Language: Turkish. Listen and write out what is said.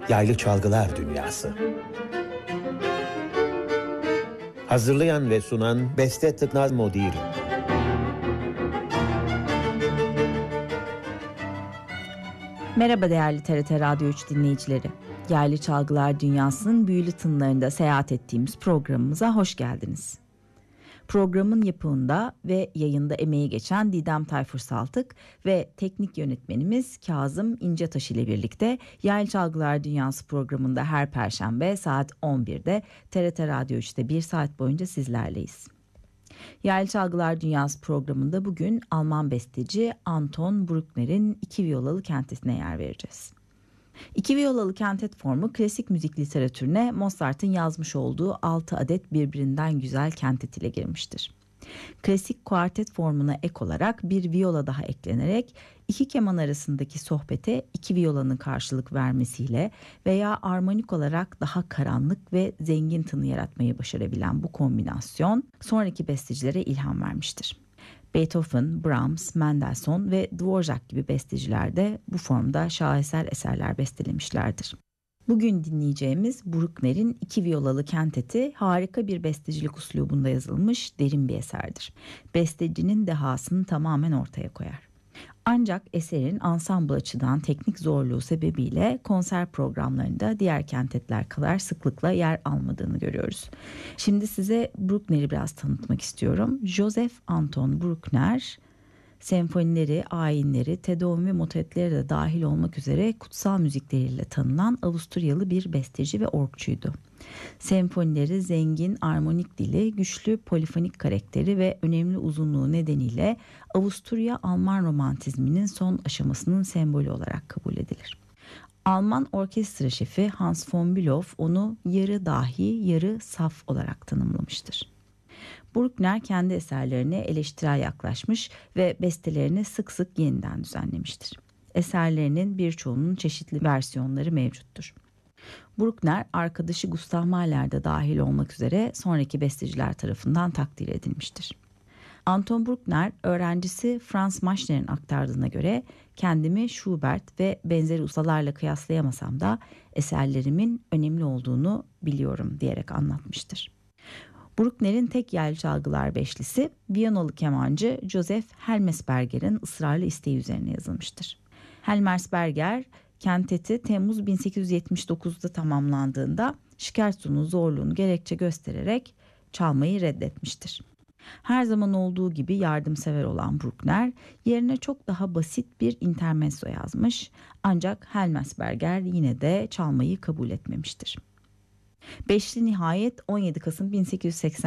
Yaylı Çalgılar Dünyası. Hazırlayan ve sunan Beste Tıknaz Modir. Merhaba değerli TRT Radyo 3 dinleyicileri. Yaylı Çalgılar Dünyası'nın büyülü tınlarında seyahat ettiğimiz programımıza hoş geldiniz. Programın yapımında ve yayında emeği geçen Didem Tayfur Saltık ve teknik yönetmenimiz Kazım İncetaş ile birlikte Yaylı Çalgılar Dünyası programında her Perşembe saat 11'de TRT Radyo 3'te bir saat boyunca sizlerleyiz. Yaylı Çalgılar Dünyası programında bugün Alman besteci Anton Bruckner'in iki viyolalı kentetine yer vereceğiz. İki viyolalı kentet formu klasik müzik literatürüne Mozart'ın yazmış olduğu 6 adet birbirinden güzel kentet ile girmiştir. Klasik kuartet formuna ek olarak bir viyola daha eklenerek iki keman arasındaki sohbete iki viyolanın karşılık vermesiyle veya armonik olarak daha karanlık ve zengin tını yaratmayı başarabilen bu kombinasyon sonraki bestecilere ilham vermiştir. Beethoven, Brahms, Mendelssohn ve Dvorak gibi besteciler de bu formda şaheser eserler bestelemişlerdir. Bugün dinleyeceğimiz Bruckner'in iki viyolalı kenteti harika bir bestecilik üslubunda yazılmış derin bir eserdir. Bestecinin dehasını tamamen ortaya koyar. Ancak eserin ansambl açıdan teknik zorluğu sebebiyle konser programlarında diğer kentetler kadar sıklıkla yer almadığını görüyoruz. Şimdi size Bruckner'i biraz tanıtmak istiyorum. Joseph Anton Bruckner, senfonileri, ayinleri, tedeum ve motetleri de dahil olmak üzere kutsal müzikleriyle tanınan Avusturyalı bir besteci ve orgçuydu. Senfonileri zengin, armonik dili, güçlü polifonik karakteri ve önemli uzunluğu nedeniyle Avusturya-Alman romantizminin son aşamasının sembolü olarak kabul edilir. Alman orkestra şefi Hans von Bülow onu yarı dahi, yarı saf olarak tanımlamıştır. Bruckner kendi eserlerine eleştirel yaklaşmış ve bestelerini sık sık yeniden düzenlemiştir. Eserlerinin birçoğunun çeşitli versiyonları mevcuttur. Bruckner, arkadaşı Gustav Mahler de dahil olmak üzere sonraki besteciler tarafından takdir edilmiştir. Anton Bruckner, öğrencisi Franz Maschner'in aktardığına göre kendimi Schubert ve benzeri ustalarla kıyaslayamasam da eserlerimin önemli olduğunu biliyorum diyerek anlatmıştır. Bruckner'in tek yaylı çalgılar beşlisi Viyanalı kemancı Joseph Helmersberger'in ısrarlı isteği üzerine yazılmıştır. Helmersberger kenteti Temmuz 1879'da tamamlandığında Scherzo'nun zorluğunu gerekçe göstererek çalmayı reddetmiştir. Her zaman olduğu gibi yardımsever olan Bruckner yerine çok daha basit bir intermezzo yazmış, ancak Helmersberger yine de çalmayı kabul etmemiştir. Beşli nihayet 17 Kasım 1880